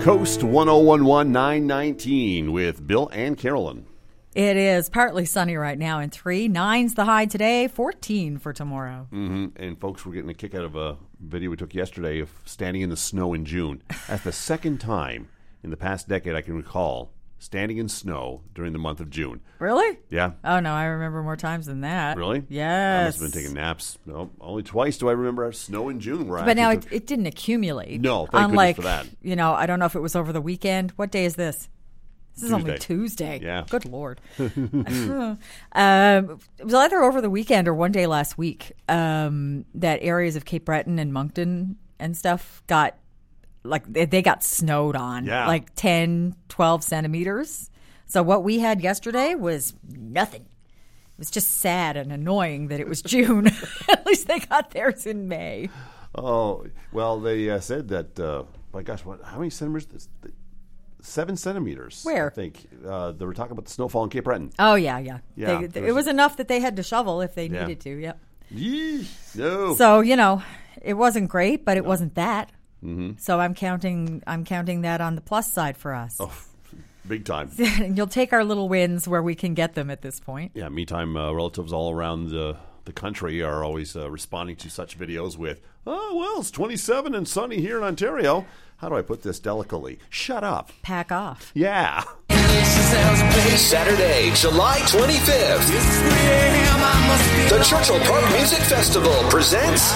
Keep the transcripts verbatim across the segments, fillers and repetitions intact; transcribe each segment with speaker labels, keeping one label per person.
Speaker 1: Coast one oh one one nine nineteen with Bill and Carolyn.
Speaker 2: It is partly sunny right now in three. Nine's the high today, fourteen for tomorrow.
Speaker 1: Mm-hmm. And folks, we're getting a kick out of a video we took yesterday of standing in the snow in June. That's the second time in the past decade I can recall standing in snow during the month of June.
Speaker 2: Really?
Speaker 1: Yeah.
Speaker 2: Oh, no, I remember more times than that.
Speaker 1: Really?
Speaker 2: Yes.
Speaker 1: I must have been taking naps. No, only twice do I remember snow in June. Where
Speaker 2: but
Speaker 1: I
Speaker 2: now it,
Speaker 1: took...
Speaker 2: it didn't accumulate.
Speaker 1: No, thank
Speaker 2: Unlike,
Speaker 1: goodness for that.
Speaker 2: You know, I don't know if it was over the weekend. What day is this? This is
Speaker 1: Tuesday.
Speaker 2: only Tuesday.
Speaker 1: Yeah.
Speaker 2: Good Lord. um, it was either over the weekend or one day last week um, that areas of Cape Breton and Moncton and stuff got, like, they, they got snowed on.
Speaker 1: Yeah.
Speaker 2: Like ten, twelve centimeters. So what we had yesterday was nothing. It was just sad and annoying that it was June. At least they got theirs in May.
Speaker 1: Oh, well, they uh, said that, uh, my gosh, what? How many centimeters? Seven centimeters.
Speaker 2: Where?
Speaker 1: I think. Uh, they were talking about the snowfall in Cape Breton.
Speaker 2: Oh, yeah, yeah.
Speaker 1: Yeah,
Speaker 2: They, it was enough that they had to shovel if they
Speaker 1: Yeah.
Speaker 2: needed to, yep.
Speaker 1: Yee, no.
Speaker 2: So, you know, it wasn't great, but it no. wasn't that.
Speaker 1: Mm-hmm.
Speaker 2: So I'm counting I'm counting that on the plus side for us.
Speaker 1: Oh, big time.
Speaker 2: You'll take our little wins where we can get them at this point.
Speaker 1: Yeah, meantime, uh, relatives all around the, the country are always uh, responding to such videos with, oh, well, it's twenty-seven and sunny here in Ontario. How do I put this delicately? Shut up.
Speaker 2: Pack off.
Speaker 1: Yeah.
Speaker 3: Saturday, July twenty-fifth. The Churchill Park Music Festival presents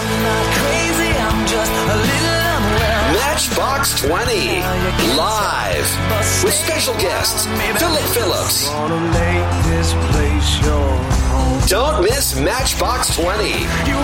Speaker 3: Matchbox twenty live with special guests Philip Phillips. Don't miss Matchbox twenty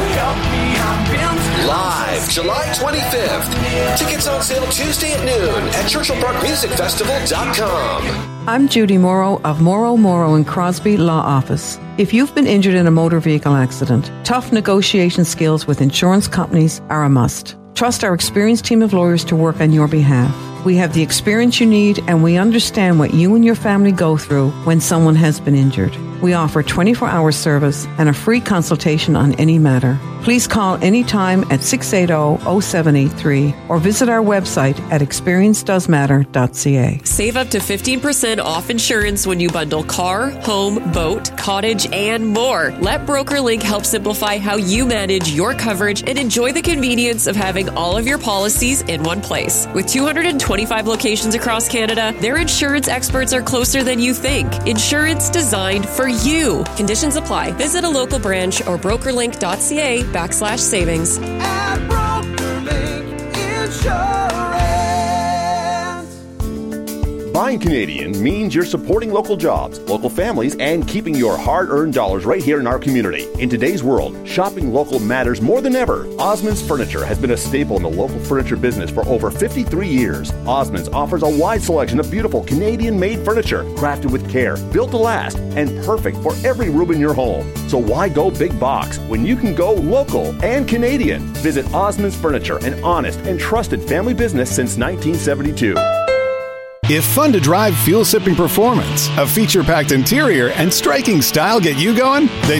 Speaker 3: live July twenty-fifth. Tickets on sale Tuesday at noon at churchill park music festival dot com.
Speaker 4: I'm Judy Morrow of Morrow, Morrow and Crosby Law Office. If you've been injured in a motor vehicle accident, tough negotiation skills with insurance companies are a must. Trust our experienced team of lawyers to work on your behalf. We have the experience you need, and we understand what you and your family go through when someone has been injured. We offer twenty-four hour service and a free consultation on any matter. Please call anytime at six eight zero, zero seven eight three or visit our website at experience does matter dot c a.
Speaker 5: Save up to fifteen percent off insurance when you bundle car, home, boat, cottage, and more. Let BrokerLink help simplify how you manage your coverage and enjoy the convenience of having all of your policies in one place. With two hundred twenty-five locations across Canada, their insurance experts are closer than you think. Insurance designed for you. Conditions apply. Visit a local branch or brokerlink dot c a backslash savings.
Speaker 6: At BrokerLink Insurance.
Speaker 1: Buying Canadian means you're supporting local jobs, local families, and keeping your hard-earned dollars right here in our community. In today's world, shopping local matters more than ever. Osmond's Furniture has been a staple in the local furniture business for over fifty-three years. Osmond's offers a wide selection of beautiful Canadian-made furniture, crafted with care, built to last, and perfect for every room in your home. So why go big box when you can go local and Canadian? Visit Osmond's Furniture, an honest and trusted family business since nineteen seventy-two.
Speaker 7: If fun-to-drive, fuel-sipping performance, a feature-packed interior, and striking style get you going, then